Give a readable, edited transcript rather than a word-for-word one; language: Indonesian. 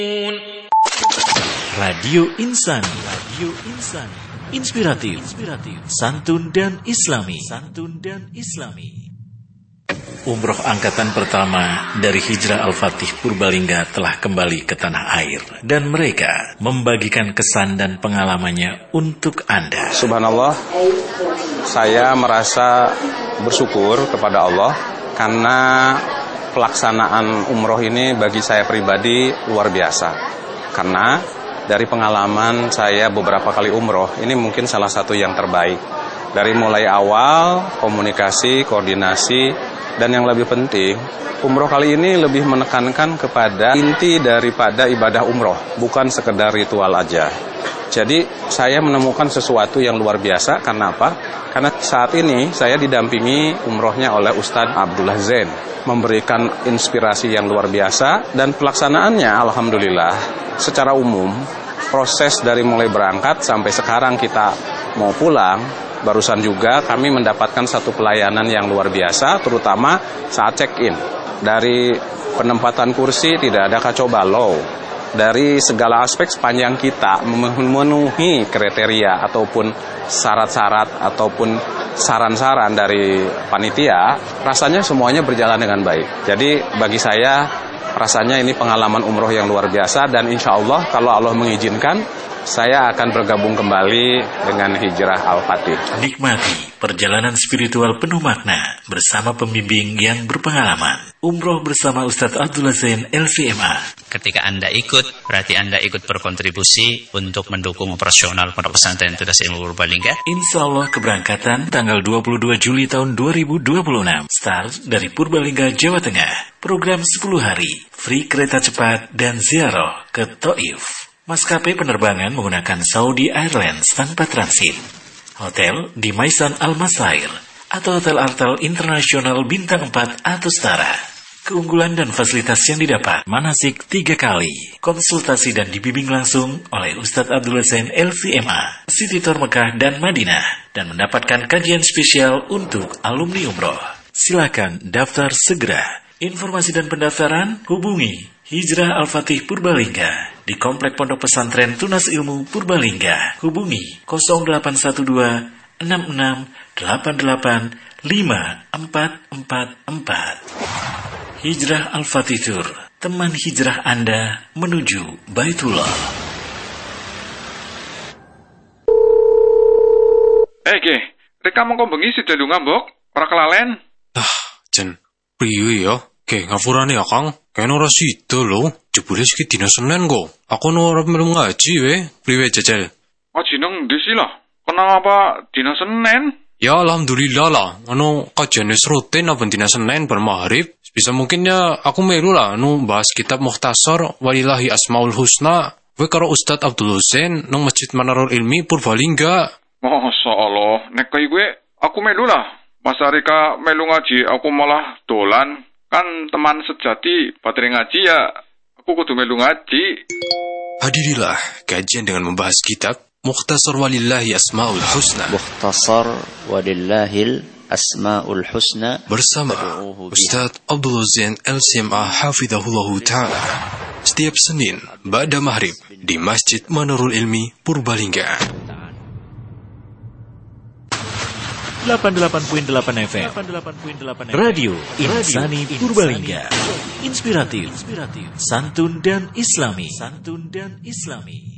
Radio Insani, inspiratif, santun dan Islami. Umroh angkatan pertama dari Hijrah Al-Fatih Purbalingga telah kembali ke tanah air dan mereka membagikan kesan dan pengalamannya untuk Anda. Subhanallah, saya merasa bersyukur kepada Allah karena pelaksanaan umroh ini bagi saya pribadi luar biasa. Karena dari pengalaman saya beberapa kali umroh, ini mungkin salah satu yang terbaik. Dari mulai awal, komunikasi, koordinasi, dan yang lebih penting, umroh kali ini lebih menekankan kepada inti daripada ibadah umroh, bukan sekedar ritual aja. Jadi saya menemukan sesuatu yang luar biasa. Karena apa? Karena saat ini saya didampingi umrohnya oleh Ustadz Abdullah Zain, memberikan inspirasi yang luar biasa, dan pelaksanaannya alhamdulillah secara umum, proses dari mulai berangkat sampai sekarang kita mau pulang, barusan juga kami mendapatkan satu pelayanan yang luar biasa, terutama saat check-in. Dari penempatan kursi tidak ada kacau balau. Dari segala aspek sepanjang kita memenuhi kriteria ataupun syarat-syarat ataupun saran-saran dari panitia, rasanya semuanya berjalan dengan baik. Jadi bagi saya rasanya ini pengalaman umroh yang luar biasa, dan insya Allah kalau Allah mengizinkan, saya akan bergabung kembali dengan Hijrah Al-Fatih. Nikmati perjalanan spiritual penuh makna bersama pembimbing yang berpengalaman. Umroh bersama Ustadz Abdullah Zain LCMA. Ketika Anda ikut, berarti Anda ikut berkontribusi untuk mendukung operasional Pondok Pesantren Tunas Ilmu Purbalingga. Insya Allah keberangkatan tanggal 22 Juli tahun 2026. Start dari Purbalingga, Jawa Tengah. Program 10 hari, free kereta cepat dan ziarah ke Taif. Maskapai penerbangan menggunakan Saudi Airlines tanpa transit. Hotel di Maisan Al-Masair atau Hotel Artal Internasional Bintang 4 atau setara. Keunggulan dan fasilitas yang didapat: manasik 3 kali, konsultasi dan dibimbing langsung oleh Ustadz Abdullah Zain LCMA, City Tour Mekah dan Madinah, dan mendapatkan kajian spesial untuk alumni umroh. Silakan daftar segera. Informasi dan pendaftaran hubungi Hijrah Al-Fatih Purbalingga di Komplek Pondok Pesantren Tunas Ilmu Purbalingga. Hubungi 0812 66 88 5444. Hijrah Al-Fatih Tour, teman hijrah Anda menuju Baitullah. Reka mongko bengi sida lunga mbok, ora kelalen. Jen, priwe ya? Oke, ngapurane ya Kang. Kayaknya ora sida lho. Jebule iki dina Senin kok. Aku ora melu ngaji we. Priwe jajal? Ngaji nang ndi sih lah? Kenapa dina Senin? Ya alhamdulillah lah. Kajian rutin apa dina Senin bar maghrib. Bisa mungkinnya aku melu lah bahas kitab Mukhtasar Walillahi Asmaul Husna. We karo Ustadz Abdullah Zain nang Masjid Manarul Ilmi Purbalingga. Masya Allah, nek kaya gue aku melu lah. Masa Rika melu ngaji, aku malah dolan. Kan teman sejati, baterai ngaji ya, aku kudu melu ngaji. Hadirilah kajian dengan membahas kitab Mukhtasar Walillahi Asmaul Husna. Mukhtasar Walillahil Asmaul Husna bersama Ustadz Abdullah Zain LCMA Hafidhahullahu Ta'ala. Setiap Senin, ba'da maghrib di Masjid Manarul Ilmi Purbalingga. 88.8 FM Radio Insani Purbalingga. Inspiratif, santun dan Islami.